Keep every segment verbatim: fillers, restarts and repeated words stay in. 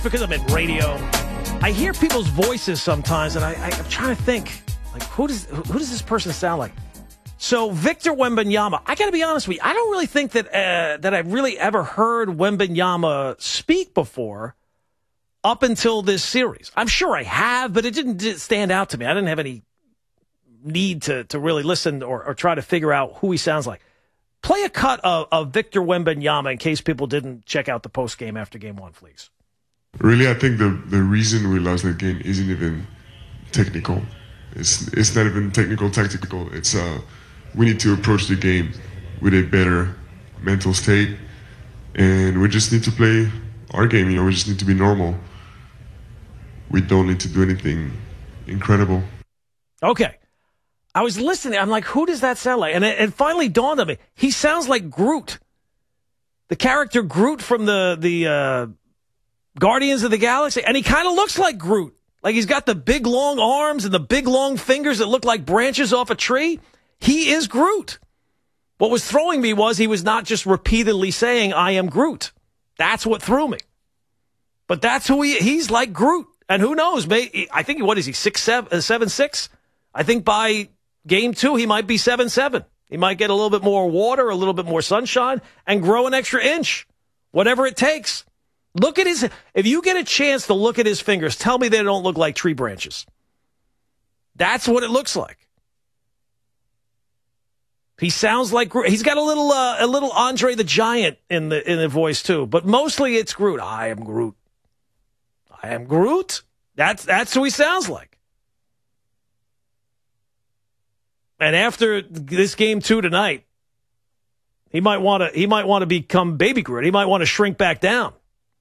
Because I'm in radio, I hear people's voices sometimes, and I, I, I'm trying to think, like, who does who does this person sound like? So Victor Wembanyama, I got to be honest with you, I don't really think that uh, that I've really ever heard Wembanyama speak before up until this series. I'm sure I have, but it didn't stand out to me. I didn't have any need to to really listen or, or try to figure out who he sounds like. Play a cut of, of Victor Wembanyama in case people didn't check out the post game after game one, please. Really, I think the, the reason we lost that game isn't even technical. It's it's not even technical, tactical. It's uh, we need to approach the game with a better mental state, and we just need to play our game. You know, we just need to be normal. We don't need to do anything incredible. Okay. I was listening. I'm like, who does that sound like? And it, it finally dawned on me. He sounds like Groot. The character Groot from the, the uh, Guardians of the Galaxy. And he kind of looks like Groot. Like he's got the big long arms and the big long fingers that look like branches off a tree. He is Groot. What was throwing me was he was not just repeatedly saying, I am Groot. That's what threw me. But that's who he he's like Groot. And who knows? May, I think, what is he, six, seven, uh, seven, six? I think by game two, he might be seven seven. He might get a little bit more water, a little bit more sunshine, and grow an extra inch. Whatever it takes. Look at his, if you get a chance to look at his fingers, tell me they don't look like tree branches. That's what it looks like. He sounds like Groot. He's got a little, uh, a little Andre the Giant in the, in the voice too, but mostly it's Groot. I am Groot. I am Groot. That's, that's who he sounds like. And after this game two tonight, he might want to, he might want to become Baby Groot. He might want to shrink back down.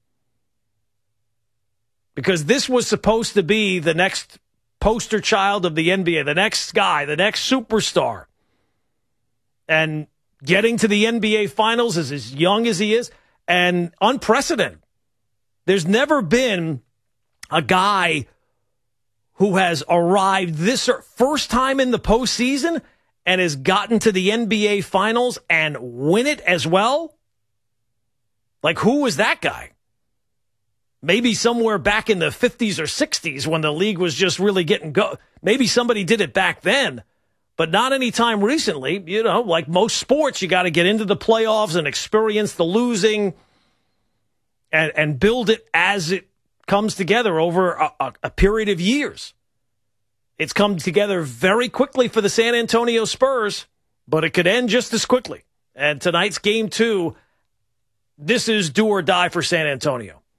Because this was supposed to be the next poster child of the N B A, the next guy, the next superstar. And getting to the N B A Finals is as young as he is and unprecedented. There's never been a guy who has arrived this first time in the postseason and has gotten to the N B A Finals and win it as well. Like, who was that guy? Maybe somewhere back in the fifties or sixties when the league was just really getting go. Maybe somebody did it back then, but not any time recently. You know, like most sports, you got to get into the playoffs and experience the losing and, and build it as it comes together over a, a, a period of years. It's come together very quickly for the San Antonio Spurs, but it could end just as quickly. And tonight's game two, this is do or die for San Antonio.